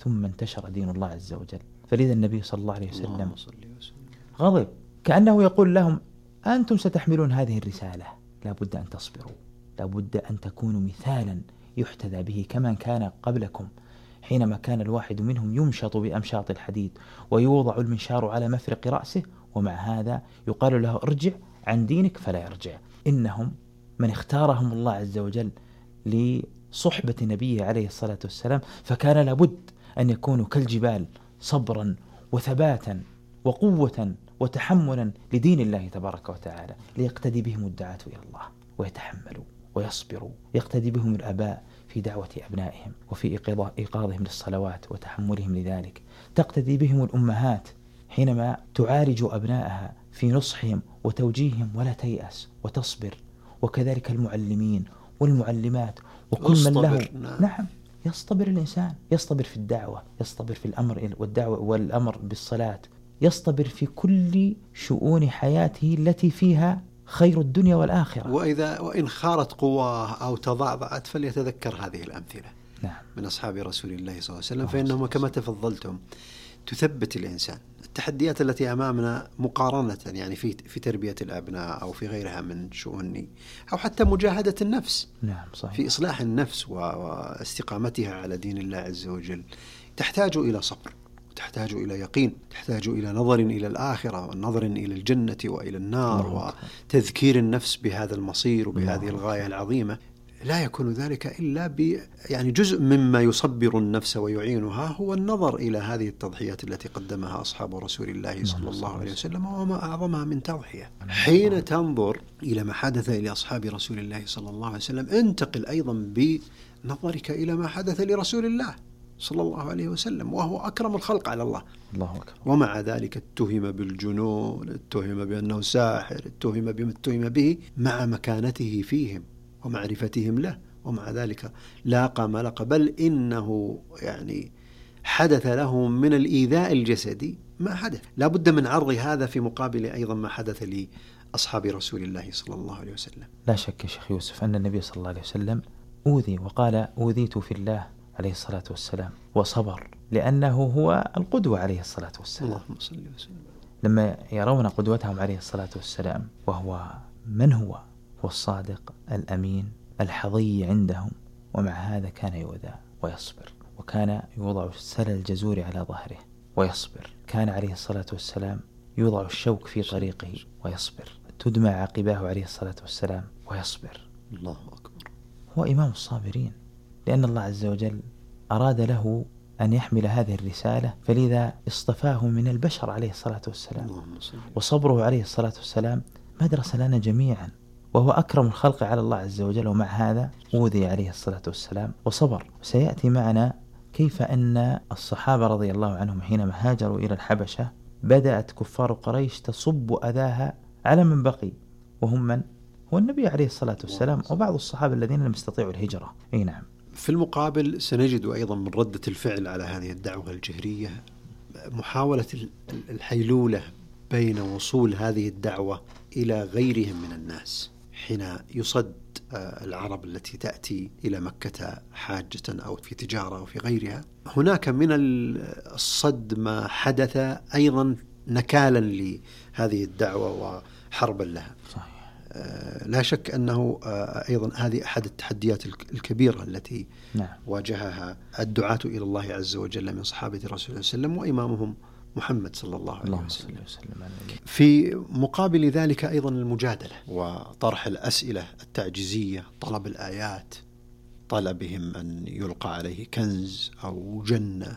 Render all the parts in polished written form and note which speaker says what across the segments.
Speaker 1: ثم انتشر دين الله عز وجل. فلذا النبي صلى الله عليه وسلم غضب، كأنه يقول لهم أنتم ستحملون هذه الرسالة، لا بد أن تصبروا، لا بد أن تكونوا مثالا يحتذى به كمن كان قبلكم، حينما كان الواحد منهم يمشط بأمشاط الحديد ويوضع المنشار على مفرق رأسه، ومع هذا يقال له ارجع عن دينك فلا يرجع. إنهم من اختارهم الله عز وجل لصحبة نبيه عليه الصلاة والسلام، فكان لابد أن يكونوا كالجبال صبرا وثباتا وقوة وتحملا لدين الله تبارك وتعالى، ليقتدي بهم الدعاة إلى الله ويتحملوا ويصبروا. يقتدي بهم الآباء في دعوة أبنائهم وفي إيقاظهم للصلوات وتحملهم لذلك. تقتدي بهم الأمهات حينما تعالج أبنائها في نصحهم وتوجيههم ولا تيأس وتصبر، وكذلك المعلمين والمعلمات وكل من له. نعم، يصطبر الإنسان، يصطبر في الدعوة، يصطبر في الأمر والدعوة والأمر بالصلاة، يصطبر في كل شؤون حياته التي فيها خير الدنيا والآخرة.
Speaker 2: وإن خارت قواه أو تضعضعت فليتذكر هذه الأمثلة.
Speaker 1: نعم.
Speaker 2: من أصحاب رسول الله صلى الله عليه وسلم، فإنهم كما تفضلتم تثبت الإنسان. التحديات التي أمامنا مقارنة يعني في تربية الأبناء أو في غيرها من شؤون أو حتى مجاهدة النفس.
Speaker 1: نعم صحيح.
Speaker 2: في إصلاح النفس واستقامتها على دين الله عز وجل تحتاج إلى صبر، تحتاج إلى يقين، تحتاج إلى نظر إلى الآخرة والنظر إلى الجنة وإلى النار وتذكير النفس بهذا المصير وبهذه الغاية العظيمة. لا يكون ذلك إلا يعني جزء مما يصبر النفس ويعينها هو النظر إلى هذه التضحيات التي قدمها أصحاب رسول الله صلى الله عليه وسلم، وما أعظمها من تضحية. حين تنظر إلى ما حدث إلى أصحاب رسول الله صلى الله عليه وسلم، انتقل أيضا بنظرك إلى ما حدث لرسول الله صلى الله عليه وسلم، وهو أكرم الخلق على الله.
Speaker 1: الله أكبر.
Speaker 2: ومع ذلك اتهم بالجنون، اتهم بأنه ساحر، اتهم بما اتهم به مع مكانته فيهم ومعرفتهم له، ومع ذلك لاقى ما لاقى، بل إنه يعني حدث له من الإيذاء الجسدي ما حدث. لا بد من عرض هذا في مقابل أيضا ما حدث لأصحاب رسول الله صلى الله عليه وسلم.
Speaker 1: لا شك يا شيخ يوسف أن النبي صلى الله عليه وسلم أوذي، وقال أوذيت في الله عليه الصلاة والسلام، وصبر، لأنه هو القدوة عليه الصلاة والسلام.
Speaker 2: اللهم صل وسلم.
Speaker 1: لما يرون قدوتهم عليه الصلاة والسلام، وهو من هو الصادق الأمين الحظي عندهم، ومع هذا كان يؤذى ويصبر، وكان يوضع سل الجزور على ظهره ويصبر، كان عليه الصلاة والسلام يوضع الشوك في طريقه ويصبر، تدمى عقباه عليه الصلاة والسلام ويصبر.
Speaker 2: الله أكبر.
Speaker 1: هو إمام الصابرين، لأن الله عز وجل أراد له أن يحمل هذه الرسالة، فلذا اصطفاه من البشر عليه الصلاة والسلام. وصبره عليه الصلاة والسلام مدرسة لنا جميعا، وهو أكرم الخلق على الله عز وجل، ومع هذا أوذي عليه الصلاة والسلام وصبر. سيأتي معنا كيف أن الصحابة رضي الله عنهم حينما هاجروا إلى الحبشة بدأت كفار قريش تصب أذاها على من بقي، وهم من؟ هو النبي عليه الصلاة والسلام وبعض الصحابة الذين لم يستطيعوا الهجرة. أي نعم.
Speaker 2: في المقابل سنجد أيضا من ردة الفعل على هذه الدعوة الجهرية محاولة الحيلولة بين وصول هذه الدعوة إلى غيرهم من الناس، حين يصد العرب التي تأتي إلى مكة حاجة أو في تجارة أو في غيرها. هناك من الصد ما حدث أيضا نكالا لهذه الدعوة وحربا لها.
Speaker 1: صحيح.
Speaker 2: لا شك أنه أيضا هذه أحد التحديات الكبيرة التي واجهها الدعاة إلى الله عز وجل من صحابة رسول الله صلى الله عليه وسلم، وإمامهم محمد صلى الله عليه وسلم. في مقابل ذلك أيضا المجادلة وطرح الأسئلة التعجيزية، طلب الآيات، طلبهم أن يلقى عليه كنز أو جنة،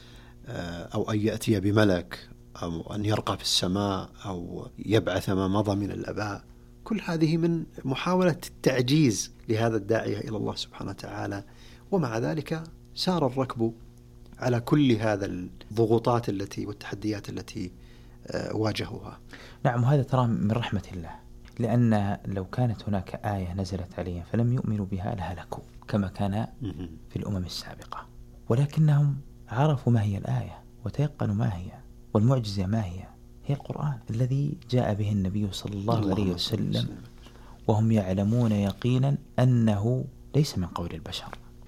Speaker 2: أو أن يأتي بملك، أو أن يرقى في السماء، أو يبعث ما مضى من الآباء. كل هذه من محاولة التعجيز لهذا الداعية إلى الله سبحانه وتعالى، ومع ذلك سار الركب على كل هذا الضغوطات التي والتحديات التي واجهوها.
Speaker 1: نعم، وهذا ترى من رحمة الله، لأن لو كانت هناك آية نزلت عليهم فلم يؤمنوا بها لهلكوا كما كان في الأمم السابقة، ولكنهم عرفوا ما هي الآية وتيقنوا ما هي، والمعجزة ما هي القرآن الذي جاء به النبي صلى الله عليه وسلم، وهم يعلمون يقينا أنه ليس من قول البشر،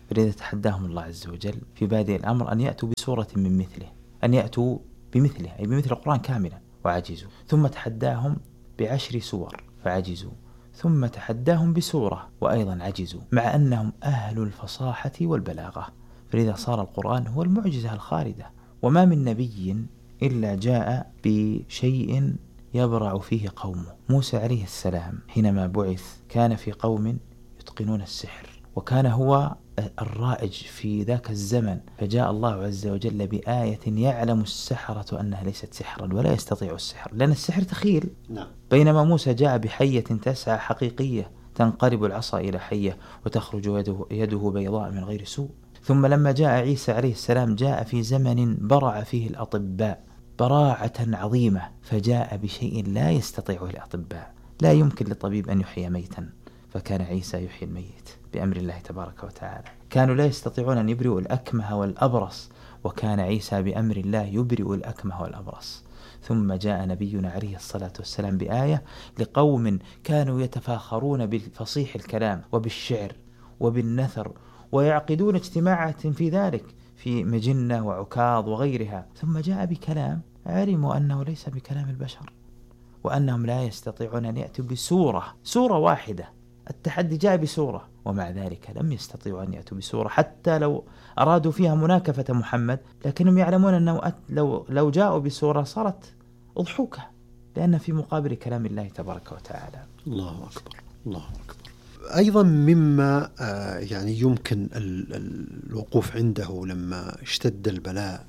Speaker 1: فلذا تحداهم الله عز وجل في بادئ الأمر أن يأتوا بسورة من مثله، أن يأتوا بمثله أي بمثل القرآن كاملا وعجزوا، ثم تحداهم ب10 سور فعجزوا، ثم تحداهم بسورة وأيضا عجزوا، مع أنهم أهل الفصاحة والبلاغة. فلذا صار القرآن هو المعجزة الخالدة. وما من نبي إلا جاء بشيء يبرع فيه قومه. موسى عليه السلام حينما بعث كان في قوم يتقنون السحر، وكان هو الرائج في ذاك الزمن، فجاء الله عز وجل بآية يعلم السحرة أنها ليست سحرا ولا يستطيع السحر، لأن السحر تخيل. بينما موسى جاء بحية تسعى حقيقية، تنقلب العصا إلى حية وتخرج يده بيضاء من غير سوء. ثم لما جاء عيسى عليه السلام جاء في زمن برع فيه الأطباء براعة عظيمة، فجاء بشيء لا يستطيعه الأطباء. لا يمكن للطبيب أن يحيي ميتا، فكان عيسى يحيي الميت بأمر الله تبارك وتعالى. كانوا لا يستطيعون أن يبرئوا الأكمه والأبرص، وكان عيسى بأمر الله يبرئ الأكمه والأبرص. ثم جاء نبينا عليه الصلاة والسلام بآية لقوم كانوا يتفاخرون بالفصيح الكلام وبالشعر وبالنثر، ويعقدون اجتماعات في ذلك في مجنة وعكاظ وغيرها، ثم جاء بكلام علموا أنه ليس بكلام البشر، وأنهم لا يستطيعون أن يأتوا بسورة واحدة. التحدي جاء بسورة، ومع ذلك لم يستطيعوا أن يأتوا بسورة، حتى لو أرادوا فيها مناكفة محمد، لكنهم يعلمون أنه لو جاءوا بسورة صارت أضحوكة، لأن في مقابل كلام الله تبارك وتعالى.
Speaker 2: الله أكبر، الله أكبر. أيضا مما يعني يمكن الوقوف عنده لما اشتد البلاء،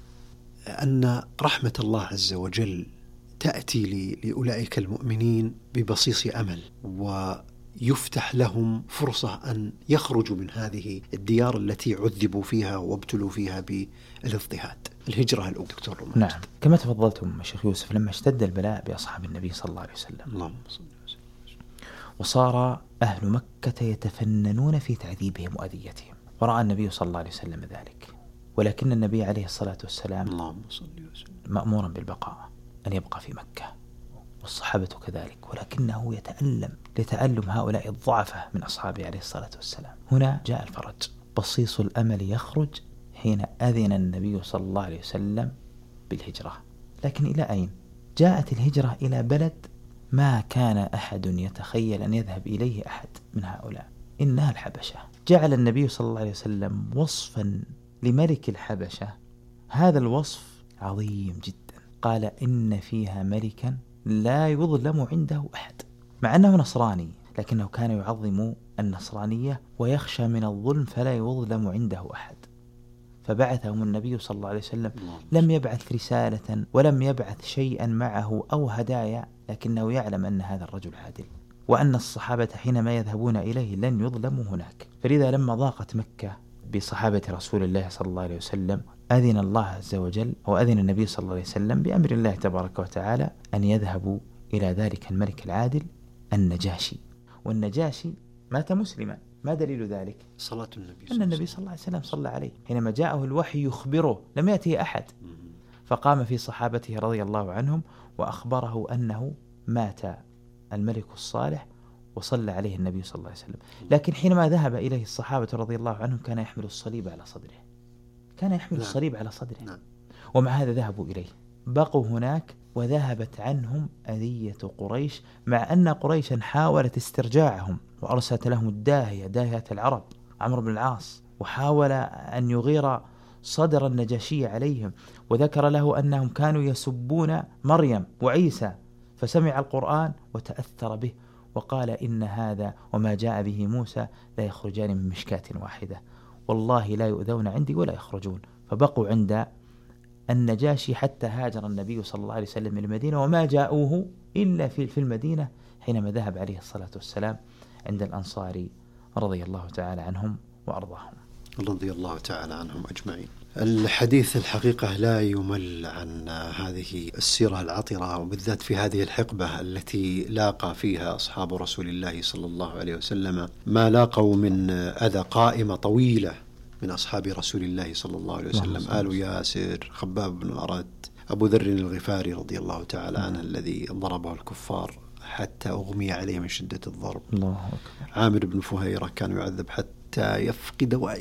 Speaker 2: أن رحمة الله عز وجل تأتي لأولئك المؤمنين ببصيص أمل، ويفتح لهم فرصة أن يخرجوا من هذه الديار التي عذبوا فيها وابتلوا فيها بالاضطهاد. الهجرة الأولى دكتور رماد.
Speaker 1: نعم، كما تفضلتم شيخ يوسف، لما اشتد البلاء بأصحاب النبي صلى الله عليه وسلم،
Speaker 2: اللهم صل وسلم،
Speaker 1: وصار أهل مكة يتفننون في تعذيبهم وأذيتهم، ورأى النبي صلى الله عليه وسلم ذلك، ولكن النبي عليه الصلاة والسلام
Speaker 2: اللهم صل وسلم
Speaker 1: مأمورا بالبقاء، أن يبقى في مكة، والصحابة كذلك، ولكنه يتألم لتألم هؤلاء الضعفة من أصحابه عليه الصلاة والسلام. هنا جاء الفرج، بصيص الأمل يخرج حين أذن النبي صلى الله عليه وسلم بالهجرة. لكن إلى أين؟ جاءت الهجرة إلى بلد ما كان أحد يتخيل أن يذهب إليه أحد من هؤلاء، إنها الحبشة. جعل النبي صلى الله عليه وسلم وصفا لملك الحبشة، هذا الوصف عظيم جدا، قال إن فيها ملكا لا يظلم عنده أحد، مع أنه نصراني لكنه كان يعظم النصرانية ويخشى من الظلم فلا يظلم عنده أحد. فبعثهم النبي صلى الله عليه وسلم، لم يبعث رسالة ولم يبعث شيئا معه أو هدايا، لكنه يعلم أن هذا الرجل عادل، وأن الصحابة حينما يذهبون إليه لن يظلموا هناك. فلذا لما ضاقت مكة بصحابة رسول الله صلى الله عليه وسلم، أذن الله عز وجل وأذن النبي صلى الله عليه وسلم بأمر الله تبارك وتعالى أن يذهبوا إلى ذلك الملك العادل النجاشي. والنجاشي مات مسلما. ما دليل ذلك؟
Speaker 2: صلاة النبي،
Speaker 1: أن النبي صلى الله عليه وسلم صلى عليه حينما جاءه الوحي يخبره، لم يأتي أحد، فقام في صحابته رضي الله عنهم وأخبره أنه مات الملك الصالح وصلى عليه النبي صلى الله عليه وسلم. لكن حينما ذهب إليه الصحابة رضي الله عنهم كان يحمل الصليب على صدره، كان يحمل الصليب على صدره، ومع هذا ذهبوا إليه، بقوا هناك، وذهبت عنهم أذية قريش، مع أن قريشا حاولت استرجاعهم وأرسلت لهم الداهية، داهية العرب عمرو بن العاص، وحاول أن يغير صدر النجاشي عليهم، وذكر له أنهم كانوا يسبون مريم وعيسى، فسمع القرآن وتأثر به وقال إن هذا وما جاء به موسى لا يخرجان من مشكاة واحدة، والله لا يؤذون عندي ولا يخرجون. فبقوا عند النجاشي حتى هاجر النبي صلى الله عليه وسلم من المدينة، وما جاءوه إلا في المدينة حينما ذهب عليه الصلاة والسلام عند الأنصار رضي الله تعالى عنهم وأرضاهم.
Speaker 2: رضي الله تعالى عنهم أجمعين. الحديث الحقيقة لا يمل عن هذه السيرة العطرة، وبالذات في هذه الحقبة التي لاقى فيها أصحاب رسول الله صلى الله عليه وسلم ما لاقوا من أذى. قائمة طويلة من أصحاب رسول الله صلى الله عليه وسلم، آل ياسر، خباب بن أرد، أبو ذر الغفاري رضي الله تعالى عنه الذي ضربه الكفار حتى أغمي عليه من شدة الضرب،
Speaker 1: الله أكبر.
Speaker 2: عامر بن فهيرة كان يعذب حتى يفقد وعيه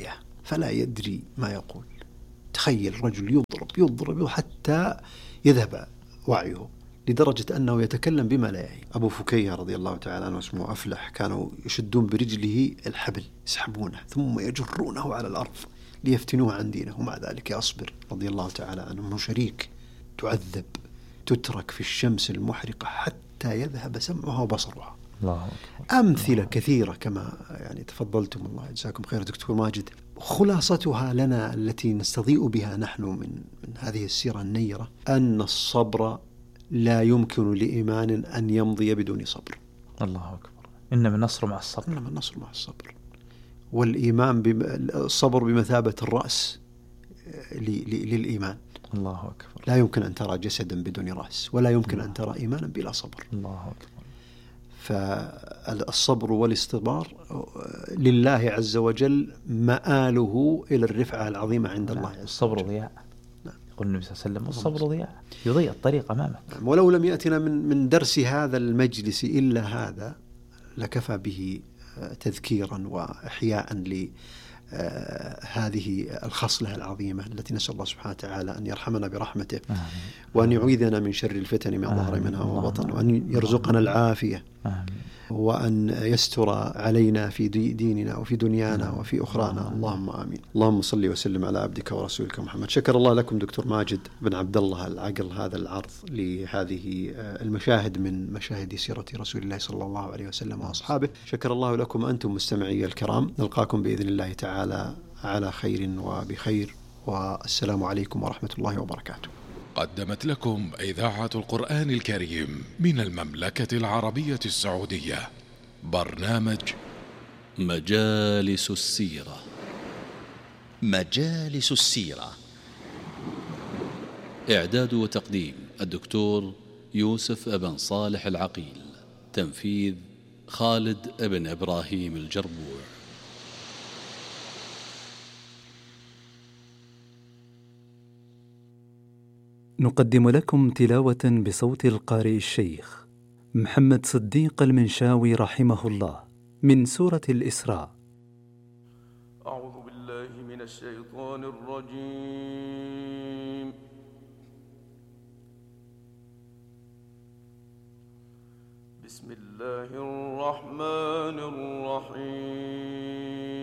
Speaker 2: فلا يدري ما يقول. تخيل رجل يضرب حتى يذهب وعيه، لدرجة أنه يتكلم بما لا يعي. أبو فكيهة رضي الله تعالى عنه اسمه أفلح، كانوا يشدون برجله الحبل يسحبونه ثم يجرونه على الأرض ليفتنوه عن دينه، ومع ذلك يصبر رضي الله تعالى عنه. شريك تعذب، تترك في الشمس المحرقة حتى يذهب سمعها وبصرها.
Speaker 1: الله
Speaker 2: أمثلة كثيرة كما يعني تفضلتم، الله يجزاكم خير دكتور ماجد. خلاصتها لنا التي نستضيء بها نحن من هذه السيرة النيرة أن الصبر لا يمكن لإيمان أن يمضي بدون صبر.
Speaker 1: الله أكبر. إنما النصر مع الصبر.
Speaker 2: إنما النصر مع الصبر. والإيمان الصبر بمثابة الرأس للإيمان.
Speaker 1: الله أكبر.
Speaker 2: لا يمكن أن ترى جسدا بدون رأس، ولا يمكن أن ترى إيمانا بلا صبر.
Speaker 1: الله أكبر.
Speaker 2: فالصبر والاستبار لله عز وجل مآله إلى الرفعة العظيمة عند الله عز وجل.
Speaker 1: الصبر ضياء. يقول النبي صلى الله عليه وسلم الصبر ضياء، يضيء الطريق أمامك.
Speaker 2: ولو لم يأتنا من درس هذا المجلس إلا هذا لكفى به تذكيرا وإحياء هذه الخصلة العظيمة التي نسأل الله سبحانه وتعالى أن يرحمنا برحمته، وأن يعيذنا من شر الفتن ما ظهر منها وبطن، وأن يرزقنا العافية، وأن يستر علينا في ديننا وفي دنيانا وفي أخرانا. اللهم آمين. اللهم صل وسلم على عبدك ورسولك محمد. شكر الله لكم دكتور ماجد بن عبد الله العقل هذا العرض لهذه المشاهد من مشاهد سيرة رسول الله صلى الله عليه وسلم وأصحابه. شكر الله لكم أنتم مستمعي الكرام. نلقاكم بإذن الله تعالى على خير وبخير، والسلام عليكم ورحمة الله وبركاته.
Speaker 3: قدمت لكم إذاعة القرآن الكريم من المملكة العربية السعودية برنامج
Speaker 4: مجالس السيرة. مجالس السيرة، إعداد وتقديم الدكتور يوسف ابن صالح العقيل، تنفيذ خالد ابن إبراهيم الجربوع.
Speaker 5: نقدم لكم تلاوة بصوت القارئ الشيخ محمد صديق المنشاوي رحمه الله من سورة الإسراء.
Speaker 6: أعوذ بالله من الشيطان الرجيم. بسم الله الرحمن الرحيم.